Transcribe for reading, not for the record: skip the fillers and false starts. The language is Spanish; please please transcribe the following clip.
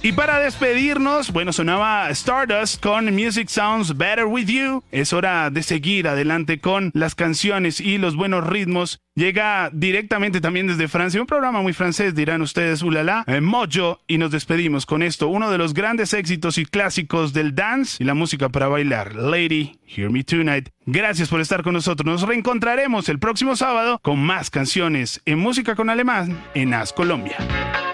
Y para despedirnos, bueno, sonaba Stardust con Music Sounds Better With You. Es hora de seguir adelante con las canciones y los buenos ritmos. Llega directamente también desde Francia, un programa muy francés, dirán ustedes, ulala, Mojo, y nos despedimos con esto, uno de los grandes éxitos y clásicos del dance y la música para bailar, Lady, Hear Me Tonight. Gracias por estar con nosotros, nos reencontraremos el próximo sábado con más canciones en Música con Alemán en As Colombia.